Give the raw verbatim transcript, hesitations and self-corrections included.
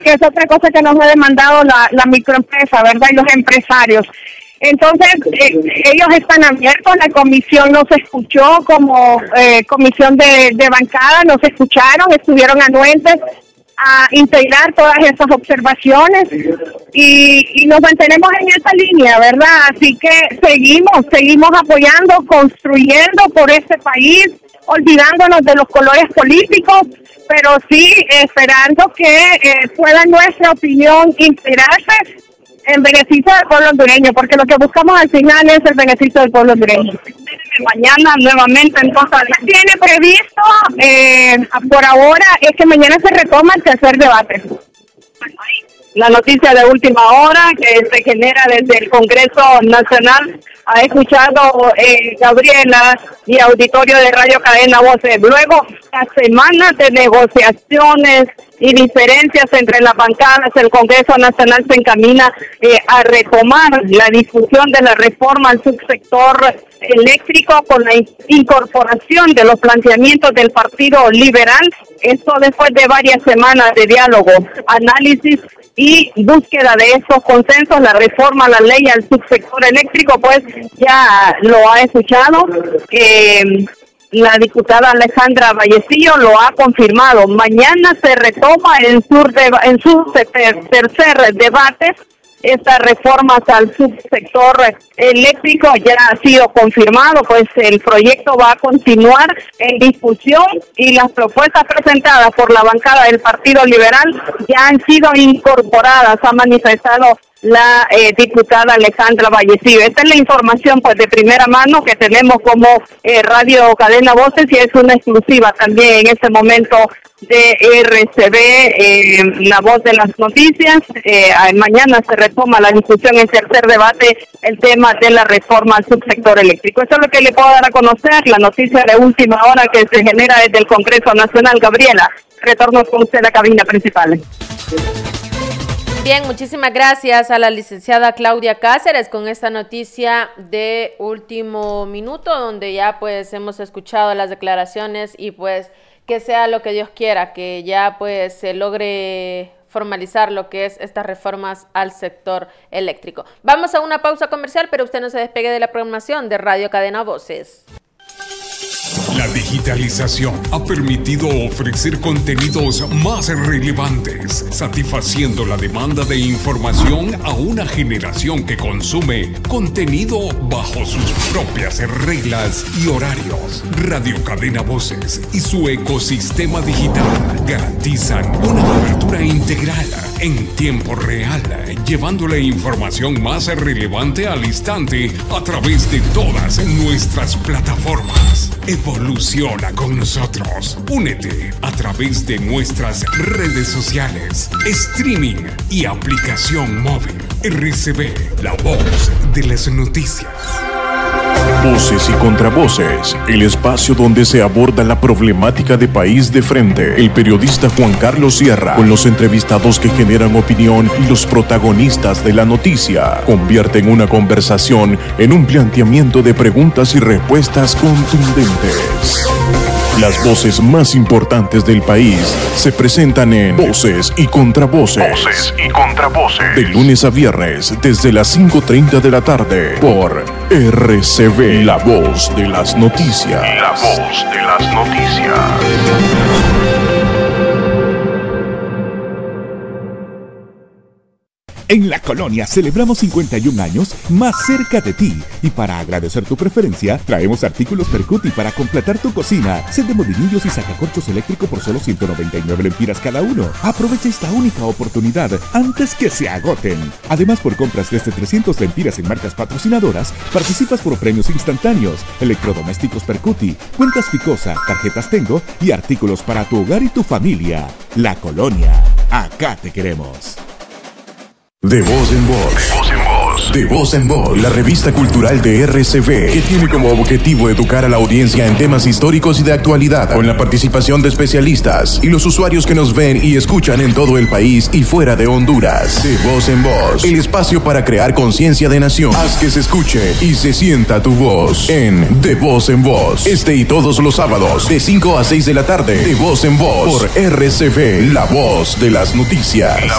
que es otra cosa que nos ha demandado la, la microempresa, ¿verdad? Y los empresarios. Entonces, eh, ellos están abiertos, la comisión nos escuchó como eh, comisión de, de bancada, nos escucharon, estuvieron anuentes a integrar todas esas observaciones y, y nos mantenemos en esa línea, ¿verdad? Así que seguimos, seguimos apoyando, construyendo por este país, olvidándonos de los colores políticos, pero sí esperando que eh, pueda nuestra opinión integrarse en beneficio del pueblo hondureño, porque lo que buscamos al final es el beneficio del pueblo hondureño. Mañana nuevamente entonces tiene previsto, eh, por ahora, es que mañana se retoma el tercer debate. La noticia de última hora que se genera desde el Congreso Nacional, ha escuchado eh, Gabriela y auditorio de Radio Cadena Voces. Luego, la semana de negociaciones y diferencias entre las bancadas, el Congreso Nacional se encamina eh, a retomar la discusión de la reforma al subsector eléctrico con la incorporación de los planteamientos del Partido Liberal. Esto después de varias semanas de diálogo, análisis y búsqueda de esos consensos. La reforma a la ley al subsector eléctrico, pues ya lo ha escuchado. Eh, La diputada Alejandra Vallecillo lo ha confirmado. Mañana se retoma en, sur de, en su ter, tercer debate estas reformas al subsector eléctrico. Ya ha sido confirmado, pues el proyecto va a continuar en discusión y las propuestas presentadas por la bancada del Partido Liberal ya han sido incorporadas, ha manifestado la eh, diputada Alejandra Vallecillo. Esta es la información pues de primera mano que tenemos como eh, Radio Cadena Voces y es una exclusiva también en este momento de R C B, eh, la voz de las noticias. Eh, mañana se retoma la discusión en tercer debate, el tema de la reforma al subsector eléctrico. Eso es lo que le puedo dar a conocer, la noticia de última hora que se genera desde el Congreso Nacional. Gabriela, retorno con usted a la cabina principal. Bien, muchísimas gracias a la licenciada Claudia Cáceres con esta noticia de último minuto, donde ya pues hemos escuchado las declaraciones y pues que sea lo que Dios quiera, que ya pues se logre formalizar lo que es estas reformas al sector eléctrico. Vamos a una pausa comercial, pero usted no se despegue de la programación de Radio Cadena Voces. La digitalización ha permitido ofrecer contenidos más relevantes, satisfaciendo la demanda de información a una generación que consume contenido bajo sus propias reglas y horarios. Radio Cadena Voces y su ecosistema digital garantizan una cobertura integral en tiempo real, llevando la información más relevante al instante a través de todas nuestras plataformas. Evoluciona con nosotros. Únete a través de nuestras redes sociales, streaming y aplicación móvil. R C B, la voz de las noticias. Voces y contravoces, el espacio donde se aborda la problemática de país de frente. El periodista Juan Carlos Sierra, con los entrevistados que generan opinión y los protagonistas de la noticia, convierten una conversación en un planteamiento de preguntas y respuestas contundentes. Las voces más importantes del país se presentan en Voces y Contravoces. Voces y Contravoces. De lunes a viernes, desde las cinco treinta de la tarde, por R C B, la voz de las noticias. La voz de las noticias. En La Colonia celebramos cincuenta y un años más cerca de ti. Y para agradecer tu preferencia, traemos artículos Percuti para completar tu cocina. Set de molinillos y sacacorchos eléctrico por solo ciento noventa y nueve lempiras cada uno. Aprovecha esta única oportunidad antes que se agoten. Además, por compras desde trescientas lempiras en marcas patrocinadoras, participas por premios instantáneos, electrodomésticos Percuti, cuentas Ficosa, tarjetas Tengo y artículos para tu hogar y tu familia. La Colonia, acá te queremos. De voz en voz. De voz en voz. De voz en voz, la revista cultural de R C B, que tiene como objetivo educar a la audiencia en temas históricos y de actualidad, con la participación de especialistas y los usuarios que nos ven y escuchan en todo el país y fuera de Honduras. De voz en voz, el espacio para crear conciencia de nación. Haz que se escuche y se sienta tu voz en De voz en voz. Este y todos los sábados, de cinco a seis de la tarde. De voz en voz, por R C B, la voz de las noticias. La